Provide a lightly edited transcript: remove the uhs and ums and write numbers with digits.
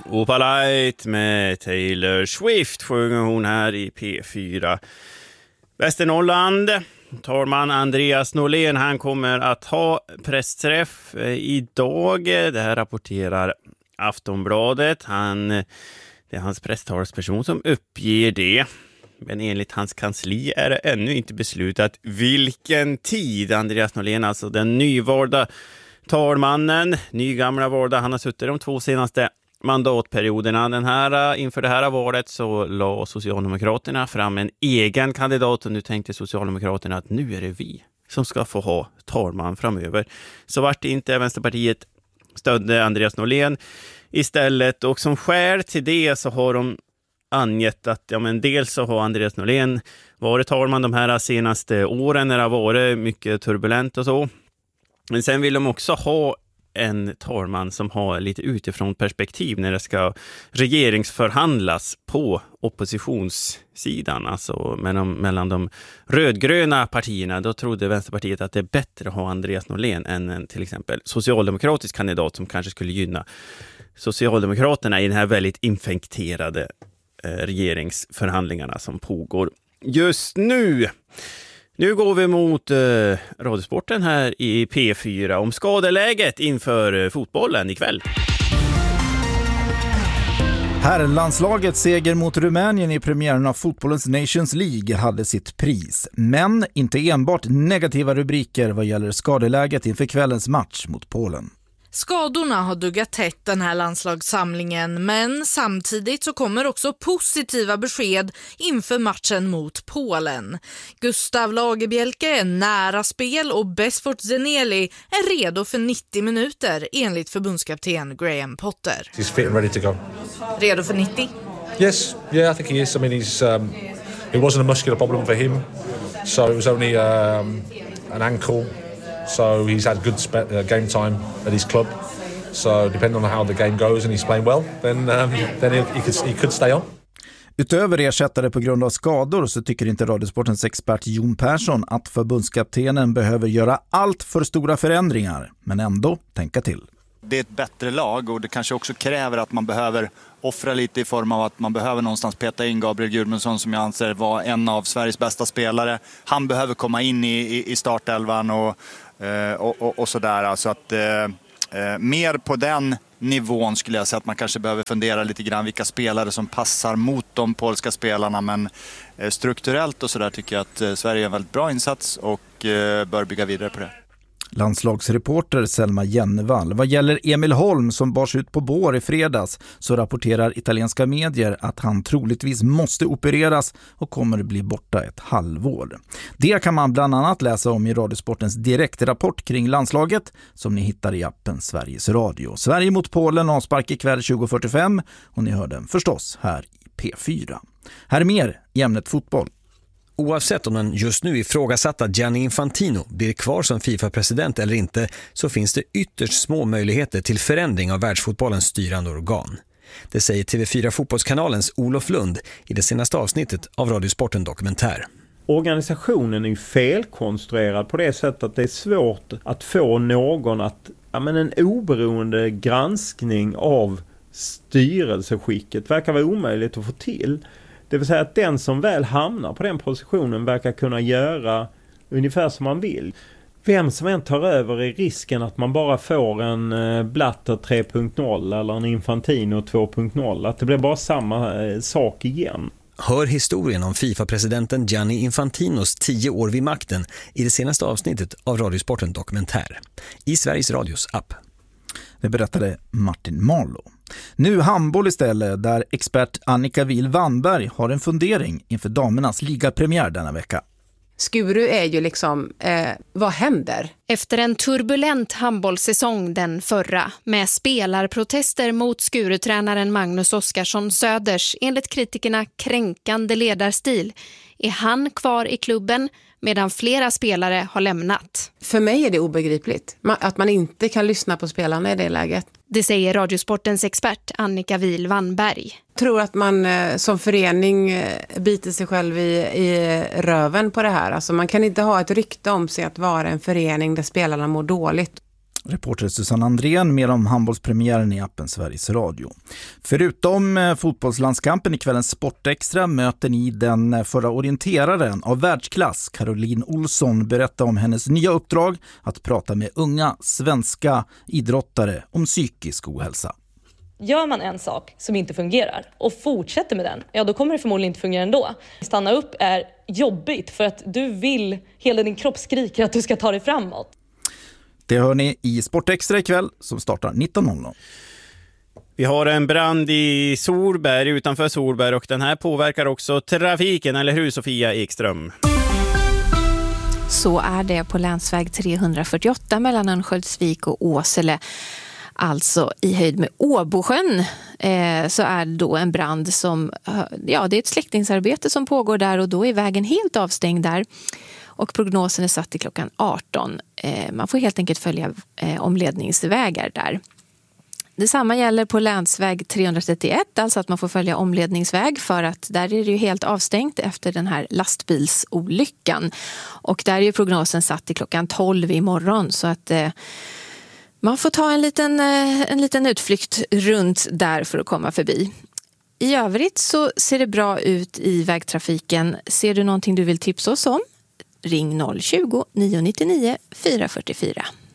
Opalite med Taylor Swift sjunger hon här i P4. Västernorrland, talman Andreas Norlén, han kommer att ha pressträff idag. Det här rapporterar Aftonbladet. Det är hans presstalsperson som uppger det. Men enligt hans kansli är det ännu inte beslutat vilken tid. Andreas Norlén, alltså den nyvalda talmannen, nygamla valda, han har suttit de 2 senaste mandatperioderna. Inför det här valet så la Socialdemokraterna fram en egen kandidat och nu tänkte Socialdemokraterna att nu är det vi som ska få ha talman framöver. Så vart det inte. Vänsterpartiet stödde Andreas Norlén istället, och som skäl till det så har de angett att dels så har Andreas Norlén varit talman de här senaste åren när det har varit mycket turbulent och så. Men sen vill de också ha en talman som har lite utifrån perspektiv när det ska regeringsförhandlas på oppositionssidan, alltså mellan de rödgröna partierna. Då trodde Vänsterpartiet att det är bättre att ha Andreas Norlén än en till exempel socialdemokratisk kandidat som kanske skulle gynna Socialdemokraterna i den här väldigt infekterade regeringsförhandlingarna som pågår just nu. Nu går vi mot Radiosporten här i P4 om skadeläget inför fotbollen ikväll. Herrlandslagets seger mot Rumänien i premiären av fotbollens Nations League hade sitt pris. Men inte enbart negativa rubriker vad gäller skadeläget inför kvällens match mot Polen. Skadorna har duggat tätt den här landslagssamlingen, men samtidigt så kommer också positiva besked inför matchen mot Polen. Gustav Lagerbielke är nära spel och Besfort Zeneli är redo för 90 minuter enligt förbundskapten Graham Potter. He's fit and ready to go. Redo för 90? Yes, yeah, I think he is. I mean, it wasn't a muscular problem for him, so it was only an ankle. So he's had good game time at his club. So depending on how the game goes and he's playing well, then he could stay on. Utöver ersättare på grund av skador så tycker inte Radiosportens expert Jon Persson att förbundskaptenen behöver göra allt för stora förändringar, men ändå tänka till. Det är ett bättre lag och det kanske också kräver att man behöver offra lite i form av att man behöver någonstans peta in Gabriel Gudmundsson, som jag anser var en av Sveriges bästa spelare. Han behöver komma in i startelvan och sådär. Så att mer på den nivån skulle jag säga att man kanske behöver fundera lite grann vilka spelare som passar mot de polska spelarna. Men strukturellt och sådär tycker jag att Sverige är en väldigt bra insats och bör bygga vidare på det. Landslagsreporter Selma Jennevall. Vad gäller Emil Holm som bars ut på bår i fredags så rapporterar italienska medier att han troligtvis måste opereras och kommer bli borta ett halvår. Det kan man bland annat läsa om i Radiosportens direktrapport kring landslaget som ni hittar i appen Sveriges Radio. Sverige mot Polen avspark ikväll 20:45 och ni hör den förstås här i P4. Här är mer i ämnet fotboll. Oavsett om den just nu ifrågasatta Gianni Infantino blir kvar som FIFA-president eller inte, så finns det ytterst små möjligheter till förändring av världsfotbollens styrande organ. Det säger TV4 Fotbollskanalens Olof Lund i det senaste avsnittet av Radiosporten Dokumentär. Organisationen är ju felkonstruerad på det sättet att det är svårt att få någon att, en oberoende granskning av styrelseskicket verkar vara omöjligt att få till. Det vill säga att den som väl hamnar på den positionen verkar kunna göra ungefär som man vill. Vem som än tar över är risken att man bara får en Blatter 3.0 eller en Infantino 2.0. Att det blir bara samma sak igen. Hör historien om FIFA-presidenten Gianni Infantinos 10 år vid makten i det senaste avsnittet av Radiosporten Dokumentär i Sveriges Radios app. Det berättade Martin Marlow. Nu handboll istället, där expert Annika Wihl-Wannberg har en fundering inför damernas ligapremiär denna vecka. Skuru är ju liksom, vad händer? Efter en turbulent handbollssäsong den förra, med spelarprotester mot Skurutränaren Magnus Oskarsson Söders enligt kritikerna kränkande ledarstil, är han kvar i klubben medan flera spelare har lämnat. För mig är det obegripligt att man inte kan lyssna på spelarna i det läget. Det säger Radiosportens expert Annika Wihl-Wannberg. Jag tror att man som förening biter sig själv i röven på det här. Alltså man kan inte ha ett rykte om sig att vara en förening där spelarna mår dåligt. Reporter Susanne Andrén med om handbollspremiären i appen Sveriges Radio. Förutom fotbollslandskampen i kvällens Sportextra möter ni den förra orienteraren av världsklass, Caroline Olsson, berätta om hennes nya uppdrag att prata med unga svenska idrottare om psykisk ohälsa. Gör man en sak som inte fungerar och fortsätter med den, ja då kommer det förmodligen inte fungera ändå. Stanna upp är jobbigt för att du vill, hela din kropp skriker att du ska ta dig framåt. Det hör ni i Sportextra ikväll som startar 19.00. Vi har en brand i Solberg, utanför Solberg, och den här påverkar också trafiken, eller hur Sofia Ekström? Så är det på länsväg 348 mellan Örnsköldsvik och Åsele. Alltså i höjd med Åbosjön så är det då en brand som, ja det är ett släckningsarbete som pågår där och då är vägen helt avstängd där. Och prognosen är satt till klockan 18. Man får helt enkelt följa omledningsvägar där. Detsamma gäller på länsväg 331, alltså att man får följa omledningsväg för att där är det ju helt avstängt efter den här lastbilsolyckan. Och där är ju prognosen satt till klockan 12 imorgon så att man får ta en liten utflykt runt där för att komma förbi. I övrigt så ser det bra ut i vägtrafiken. Ser du någonting du vill tipsa oss om? Ring 020 999 444.